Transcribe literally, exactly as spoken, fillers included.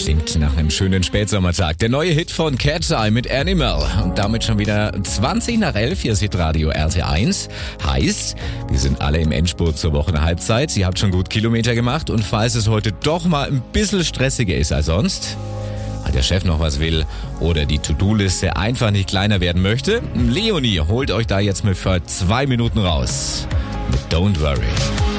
Klingt nach einem schönen Spätsommertag. Der neue Hit von Cat's Eye mit Animal. Und damit schon wieder zwanzig nach elf. Hier ist Hitradio R T eins. Heißt, wir sind alle im Endspurt zur Wochenhalbzeit. Ihr habt schon gut Kilometer gemacht. Und falls es heute doch mal ein bisschen stressiger ist als sonst, weil der Chef noch was will oder die To-Do-Liste einfach nicht kleiner werden möchte, Leonie holt euch da jetzt mal für zwei Minuten raus. Mit Don't Worry.